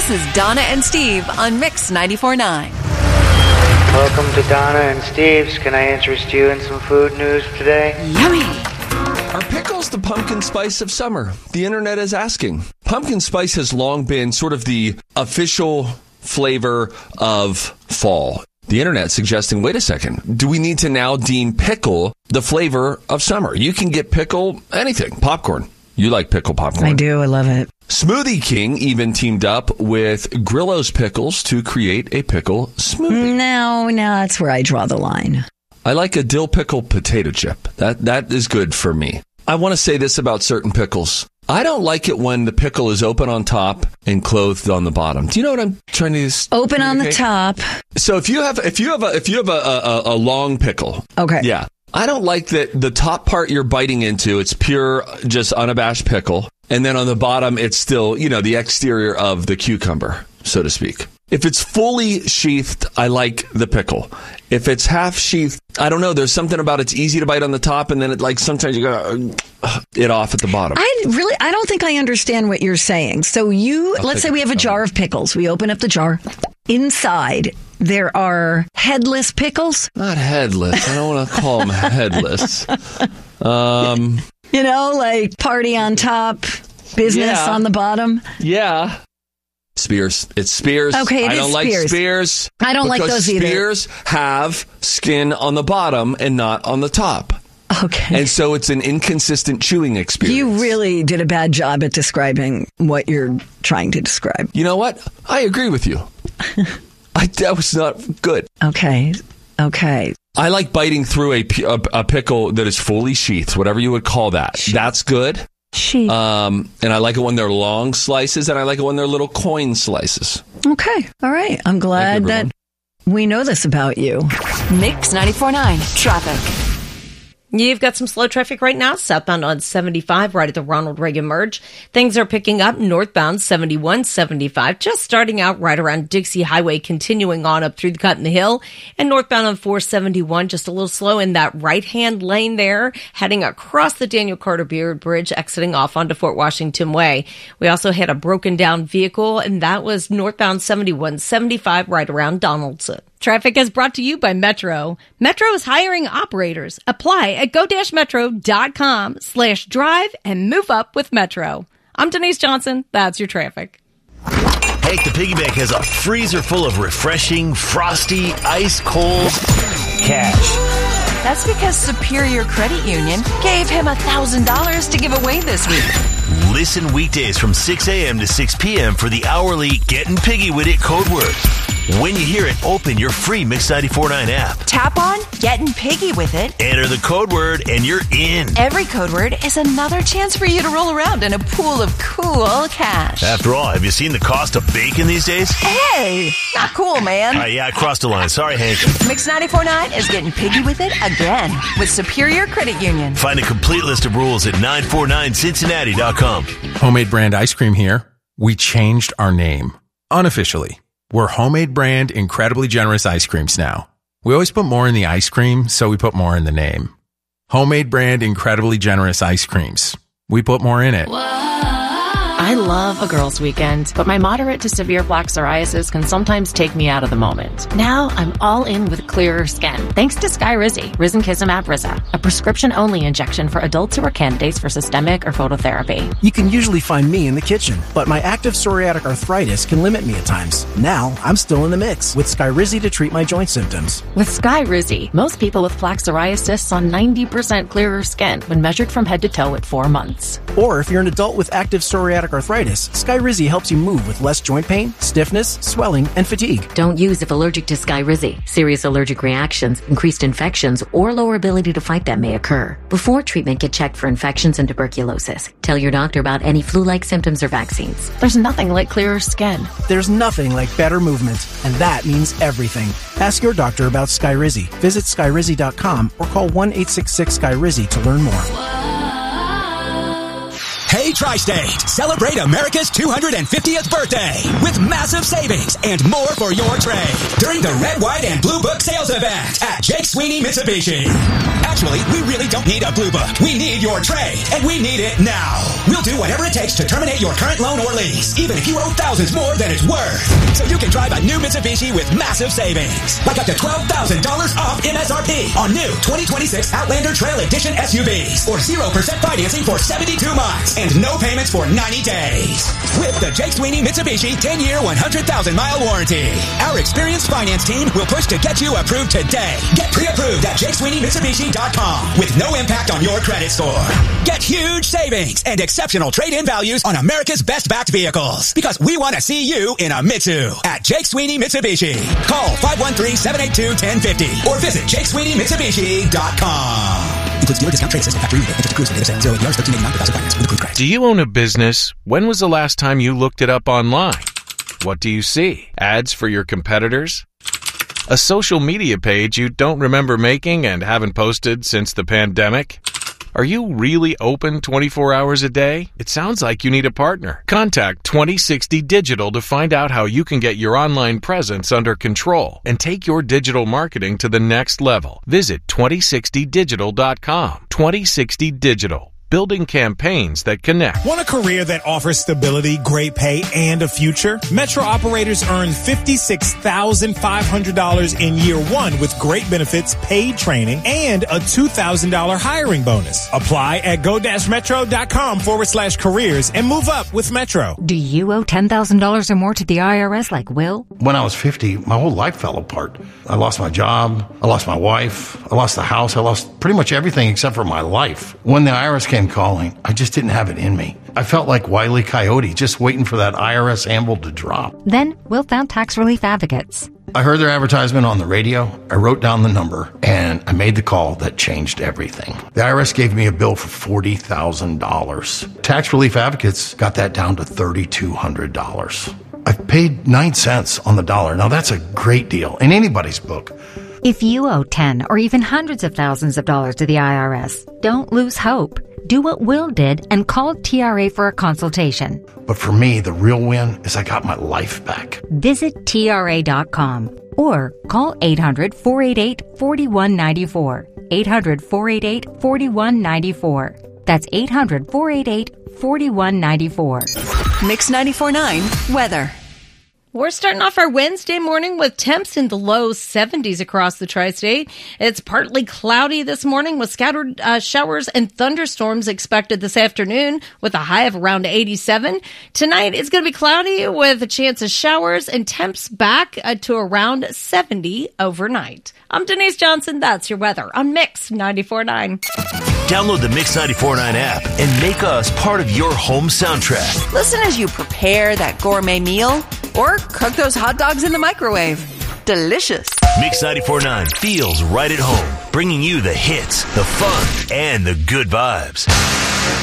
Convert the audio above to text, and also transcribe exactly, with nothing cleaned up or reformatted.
This is Donna and Steve on Mix ninety-four point nine. Welcome to Donna and Steve's. Can I interest you in some food news today? Yummy! Are pickles the pumpkin spice of summer? The internet is asking. Pumpkin spice has long been sort of the official flavor of fall. The internet suggesting, wait a second, do we need to now deem pickle the flavor of summer? You can get pickle anything. Popcorn. You like pickle popcorn. I do. I love it. Smoothie King even teamed up with Grillo's Pickles to create a pickle smoothie. No, no, that's where I draw the line. I like a dill pickle potato chip. That That is good for me. I want to say this about certain pickles. I don't like it when the pickle is open on top and clothed on the bottom. Do you know what I'm trying to s- Open on the top. So if you have if you have a if you have a, a, a long pickle, okay, yeah, I don't like that the top part you're biting into, it's pure, just unabashed pickle, and then on the bottom it's still, you know, the exterior of the cucumber, so to speak. If it's fully sheathed, I like the pickle. If it's half sheathed, I don't know. There's something about it's easy to bite on the top, and then it like sometimes you go uh, it off at the bottom. I really, I don't think I understand what you're saying. So you, I'll let's say take we have a jar of pickles. We open up the jar. Inside, there are headless pickles. Not headless. I don't want to call them headless. Um, you know, like party on top, business yeah. on the bottom. Yeah. Spears. It's Spears. Okay, it I is don't like Spears. Spears. I don't like those either. Spears have skin on the bottom and not on the top. Okay. And so it's an inconsistent chewing experience. You really did a bad job at describing what you're trying to describe. You know what? I agree with you. I, that was not good. Okay. Okay. I like biting through a, a, a pickle that is fully sheathed, whatever you would call that. Sheath. That's good. Sheath. Um, and I like it when they're long slices, and I like it when they're little coin slices. Okay. All right. I'm glad you, that we know this about you. Mix ninety-four point nine. Traffic. You've got some slow traffic right now, southbound on seventy-five, right at the Ronald Reagan merge. Things are picking up northbound seventy-one, seventy-five, just starting out right around Dixie Highway, continuing on up through the Cut in the Hill. And northbound on four seventy-one, just a little slow in that right-hand lane there, heading across the Daniel Carter Beard Bridge, exiting off onto Fort Washington Way. We also had a broken down vehicle, and that was northbound seventy-one, seventy-five, right around Donaldson. Traffic is brought to you by Metro. Metro is hiring operators. Apply at go-metro.com slash drive and move up with Metro. I'm Denise Johnson. That's your traffic. Hey, the Piggy Bank has a freezer full of refreshing, frosty, ice-cold cash. That's because Superior Credit Union gave him one thousand dollars to give away this week. Listen weekdays from six a.m. to six p.m. for the hourly Getting Piggy With It code word. When you hear it, open your free Mix ninety-four point nine app. Tap on Getting Piggy With It. Enter the code word and you're in. Every code word is another chance for you to roll around in a pool of cool cash. After all, have you seen the cost of bacon these days? Hey, not cool, man. Uh, yeah, I crossed the line. Sorry, Hank. Mix ninety-four point nine is getting piggy with it again with Superior Credit Union. Find a complete list of rules at nine four nine cincinnati dot com. Homemade Brand Ice Cream here. We changed our name. Unofficially. We're Homemade Brand Incredibly Generous Ice Creams now. We always put more in the ice cream, so we put more in the name. Homemade Brand Incredibly Generous Ice Creams. We put more in it. I love a girls' weekend, but my moderate to severe plaque psoriasis can sometimes take me out of the moment. Now I'm all in with clearer skin, thanks to Skyrizi, Risankizumab Riza, a prescription-only injection for adults who are candidates for systemic or phototherapy. You can usually find me in the kitchen, but my active psoriatic arthritis can limit me at times. Now I'm still in the mix with Skyrizi to treat my joint symptoms. With Skyrizi, most people with plaque psoriasis saw ninety percent clearer skin when measured from head to toe at four months. Or if you're an adult with active psoriatic arthritis, Skyrizi helps you move with less joint pain, stiffness, swelling, and fatigue. Don't use if allergic to Skyrizi. Serious allergic reactions, increased infections, or lower ability to fight them may occur. Before treatment, get checked for infections and tuberculosis. Tell your doctor about any flu-like symptoms or vaccines. There's nothing like clearer skin. There's nothing like better movement, and that means everything. Ask your doctor about Skyrizi. Visit Skyrizi dot com or call one eight six six Skyrizi to learn more. Hey, Hey Tri-State, celebrate America's two hundred fiftieth birthday with massive savings and more for your trade during the Red, White, and Blue Book sales event at Jake Sweeney Mitsubishi. Actually, we really don't need a Blue Book. We need your trade, and we need it now. We'll do whatever it takes to terminate your current loan or lease, even if you owe thousands more than it's worth. So you can drive a new Mitsubishi with massive savings, like up to twelve thousand dollars off M S R P on new twenty twenty-six Outlander Trail Edition S U Vs, or zero percent financing for seventy-two months and no payments for ninety days. With the Jake Sweeney Mitsubishi ten-year, one hundred thousand mile warranty. Our experienced finance team will push to get you approved today. Get pre-approved at jake sweeney mitsubishi dot com with no impact on your credit score. Get huge savings and exceptional trade-in values on America's best-backed vehicles, because we want to see you in a Mitsu at Jake Sweeney Mitsubishi. Call five one three, seven eight two, one zero five zero or visit jake sweeney mitsubishi dot com. Includes dealer discount trade system, factory rebate, interest accrues for data sale, zero A P Rs, thirteen eighty-nine per thousand finance with approved credit. Do you own a business? When was the last time you looked it up online? What do you see? Ads for your competitors? A social media page you don't remember making and haven't posted since the pandemic? Are you really open twenty-four hours a day? It sounds like you need a partner. Contact twenty sixty Digital to find out how you can get your online presence under control and take your digital marketing to the next level. Visit twenty sixty digital dot com. twenty sixty Digital. Building campaigns that connect. Want a career that offers stability, great pay, and a future? Metro operators earn fifty-six thousand five hundred dollars in year one with great benefits, paid training, and a two thousand dollars hiring bonus. Apply at go-metro.com forward slash careers and move up with Metro. Do you owe ten thousand dollars or more to the I R S like Will? When I was fifty, my whole life fell apart. I lost my job. I lost my wife. I lost the house. I lost pretty much everything except for my life. When the I R S came calling, I just didn't have it in me. I felt like Wile E. Coyote, just waiting for that I R S anvil to drop. Then Will found Tax Relief Advocates. I heard their advertisement on the radio. I wrote down the number, and I made the call that changed everything. The I R S gave me a bill for forty thousand dollars. Tax Relief Advocates got that down to three thousand two hundred dollars. I've paid nine cents on the dollar. Now that's a great deal in anybody's book. If you owe ten or even hundreds of thousands of dollars to the I R S, don't lose hope. Do what Will did and call T R A for a consultation. But for me, the real win is I got my life back. Visit T R A dot com or call eight hundred, four eight eight, four one nine four. eight hundred, four eight eight, four one nine four. That's eight hundred, four eight eight, four one nine four. Mix ninety-four point nine weather. We're starting off our Wednesday morning with temps in the low seventies across the tri-state. It's partly cloudy this morning with scattered uh, showers and thunderstorms expected this afternoon with a high of around eighty-seven. Tonight it's going to be cloudy with a chance of showers and temps back uh, to around seventy overnight. I'm Denise Johnson. That's your weather on Mix ninety-four point nine. Download the Mix ninety-four point nine app and make us part of your home soundtrack. Listen as you prepare that gourmet meal or cook those hot dogs in the microwave. Delicious. Mix ninety-four point nine feels right at home, bringing you the hits, the fun, and the good vibes.